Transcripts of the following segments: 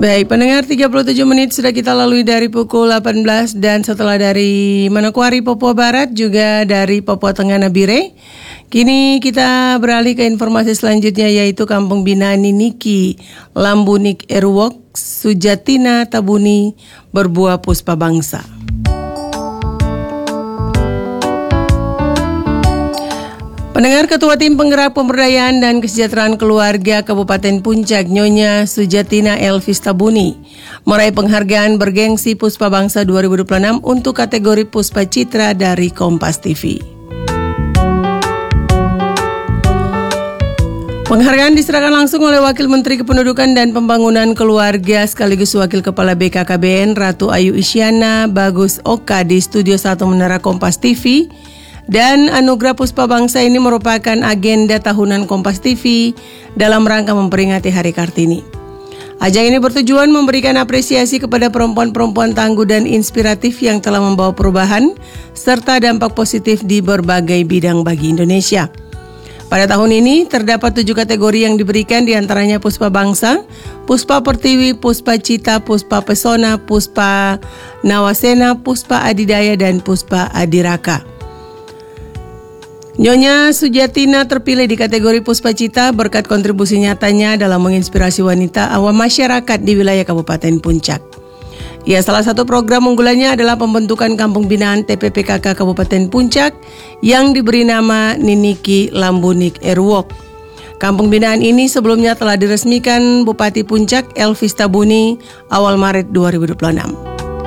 Baik, pendengar 37 menit sudah kita lalui dari pukul 18 dan setelah dari Manokwari, Papua Barat, juga dari Papua Tengah Nabire. Kini kita beralih ke informasi selanjutnya yaitu Kampung Binaan Niniki, Lambunik Eruwok, Sujatina Tabuni berbuah puspa bangsa. Pendengar, Ketua Tim Penggerak Pemberdayaan dan Kesejahteraan Keluarga Kabupaten Puncak, Nyonya Sujatina Elvis Tabuni, meraih penghargaan bergengsi Puspa Bangsa 2026 untuk kategori Puspa Citra dari Kompas TV. Penghargaan diserahkan langsung oleh Wakil Menteri Kependudukan dan Pembangunan Keluarga sekaligus Wakil Kepala BKKBN Ratu Ayu Isyana Bagus Oka di Studio 1 Menara Kompas TV. Dan Anugerah Puspa Bangsa ini merupakan agenda tahunan Kompas TV dalam rangka memperingati Hari Kartini. Ajang ini bertujuan memberikan apresiasi kepada perempuan-perempuan tangguh dan inspiratif yang telah membawa perubahan serta dampak positif di berbagai bidang bagi Indonesia. Pada tahun ini terdapat 7 kategori yang diberikan, diantaranya Puspa Bangsa, Puspa Pertiwi, Puspa Cita, Puspa Pesona, Puspa Nawasena, Puspa Adidaya, dan Puspa Adiraka. Nyonya Sujatina terpilih di kategori Puspa Cita berkat kontribusi nyatanya dalam menginspirasi wanita awam masyarakat di wilayah Kabupaten Puncak. Salah satu program unggulannya adalah pembentukan Kampung Binaan TPPKK Kabupaten Puncak yang diberi nama Niniki Lambunik Eruwok. Kampung Binaan ini sebelumnya telah diresmikan Bupati Puncak Elvis Tabuni awal Maret 2026.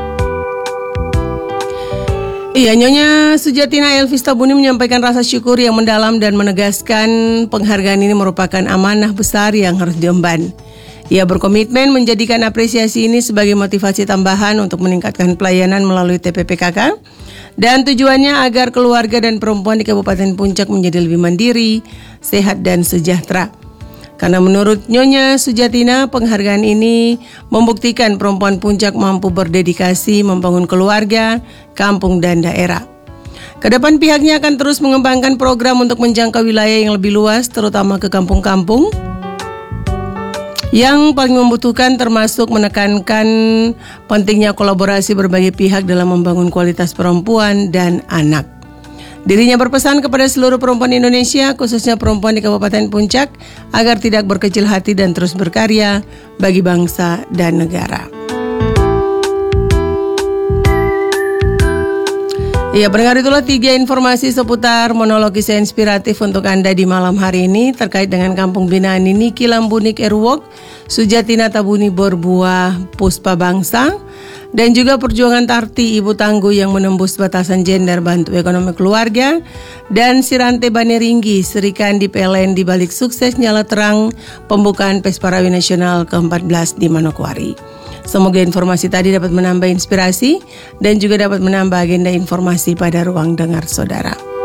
Nyonya Sujatina Elvis Tabuni menyampaikan rasa syukur yang mendalam dan menegaskan penghargaan ini merupakan amanah besar yang harus diemban. Ia berkomitmen menjadikan apresiasi ini sebagai motivasi tambahan untuk meningkatkan pelayanan melalui TPPKK dan tujuannya agar keluarga dan perempuan di Kabupaten Puncak menjadi lebih mandiri, sehat dan sejahtera. Karena menurut Nyonya Sujatina, penghargaan ini membuktikan perempuan Puncak mampu berdedikasi membangun keluarga, kampung, dan daerah. Kedepan pihaknya akan terus mengembangkan program untuk menjangkau wilayah yang lebih luas, terutama ke kampung-kampung yang paling membutuhkan, termasuk menekankan pentingnya kolaborasi berbagai pihak dalam membangun kualitas perempuan dan anak. Dirinya berpesan kepada seluruh perempuan Indonesia, khususnya perempuan di Kabupaten Puncak, agar tidak berkecil hati dan terus berkarya bagi bangsa dan negara. Pendengar, itulah 3 informasi seputar monolog kisah inspiratif untuk Anda di malam hari ini terkait dengan Kampung Binaan Niniki Lambunik Eruwok, Sujatina Tabuni berbuah Puspa Bangsa, dan juga perjuangan Tarti Ibu Tangguh yang menembus batasan gender bantu ekonomi keluarga, dan Sirante Baneringgi Serikandi PLN di balik sukses nyala terang pembukaan Pesparawi Nasional ke-14 di Manokwari. Semoga informasi tadi dapat menambah inspirasi dan juga dapat menambah agenda informasi pada ruang dengar saudara.